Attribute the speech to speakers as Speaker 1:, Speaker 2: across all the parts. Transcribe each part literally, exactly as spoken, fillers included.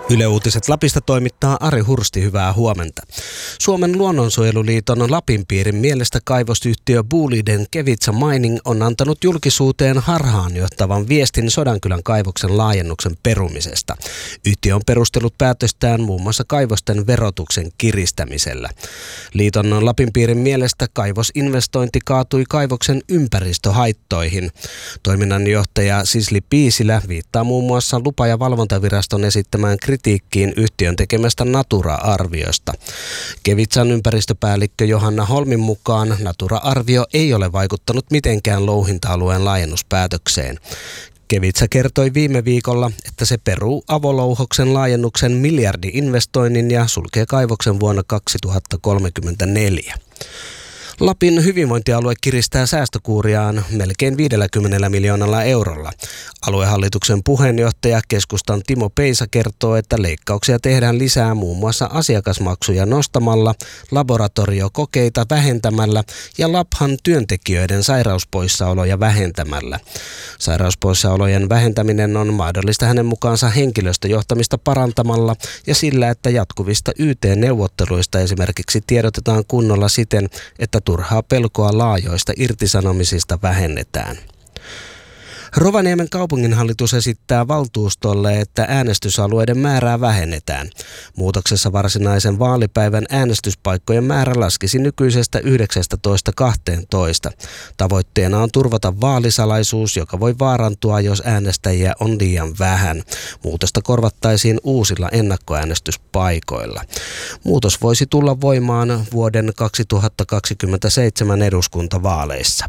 Speaker 1: Yle Uutiset Lapista toimittaa Ari Hursti, hyvää huomenta. Suomen luonnonsuojeluliiton Lapinpiirin mielestä kaivosyhtiö Boliden Kevitsa Mining on antanut julkisuuteen harhaanjohtavan viestin Sodankylän kaivoksen laajennuksen perumisesta. Yhtiö on perustellut päätöstään muun muassa kaivosten verotuksen kiristämisellä. Liiton Lapinpiirin mielestä kaivosinvestointi kaatui kaivoksen ympäristöhaittoihin. Toiminnanjohtaja Sisli Piisilä viittaa muun muassa lupa- ja valvontaviraston esittämään kritiikkiin yhtiön tekemästä Natura-arviosta. Kevitsan ympäristöpäällikkö Johanna Holmin mukaan Natura-arvio ei ole vaikuttanut mitenkään louhinta-alueen laajennuspäätökseen. Kevitsa kertoi viime viikolla, että se peruu avolouhoksen laajennuksen miljardi-investoinnin ja sulkee kaivoksen vuonna kaksituhattakolmekymmentäneljä. Lapin hyvinvointialue kiristää säästökuuriaan melkein viidelläkymmenellä miljoonalla eurolla. Aluehallituksen puheenjohtaja keskustan Timo Peisa kertoo, että leikkauksia tehdään lisää muun muassa asiakasmaksuja nostamalla, laboratoriokokeita vähentämällä ja Laphan työntekijöiden sairauspoissaoloja vähentämällä. Sairauspoissaolojen vähentäminen on mahdollista hänen mukaansa henkilöstöjohtamista parantamalla ja sillä, että jatkuvista Y T-neuvotteluista esimerkiksi tiedotetaan kunnolla siten, että turhaa pelkoa laajoista irtisanomisista vähennetään. Rovaniemen kaupunginhallitus esittää valtuustolle, että äänestysalueiden määrää vähennetään. Muutoksessa varsinaisen vaalipäivän äänestyspaikkojen määrä laskisi nykyisestä yhdeksästätoista kahteentoista. Tavoitteena on turvata vaalisalaisuus, joka voi vaarantua, jos äänestäjiä on liian vähän. Muutosta korvattaisiin uusilla ennakkoäänestyspaikoilla. Muutos voisi tulla voimaan vuoden kaksituhattakaksikymmentäseitsemän eduskuntavaaleissa.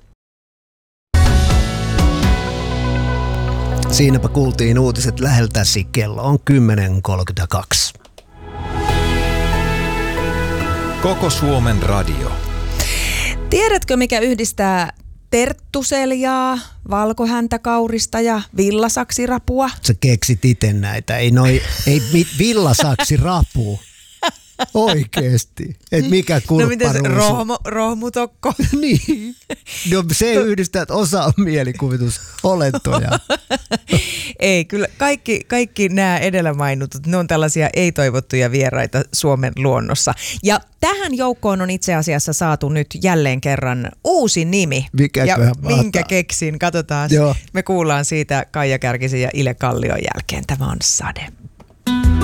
Speaker 2: Siinäpä kuultiin uutiset läheltäsi, kello on kymmenen kolmekymmentäkaksi.
Speaker 3: Koko Suomen radio.
Speaker 4: Tiedätkö, mikä yhdistää terttuseljaa, valkohäntäkaurista ja villasaksirapua?
Speaker 2: Sä keksit itse näitä. Ei noi, ei villasaksirapu. Oikeesti. Et mikä kurpparuusu.
Speaker 4: No miten rohmu, rohmutokko?
Speaker 2: Niin. No se yhdistää, että osa on mielikuvitusolentoja.
Speaker 4: Ei, kyllä kaikki, kaikki nämä edellä mainitut, ne on tällaisia ei-toivottuja vieraita Suomen luonnossa. Ja tähän joukkoon on itse asiassa saatu nyt jälleen kerran uusi nimi.
Speaker 2: Mikäköhän
Speaker 4: ja
Speaker 2: mahtaa?
Speaker 4: Minkä keksin, katsotaan.
Speaker 2: Joo.
Speaker 4: Me kuullaan siitä Kaija Kärkisen ja Ile Kallion jälkeen. Tämä on Sade.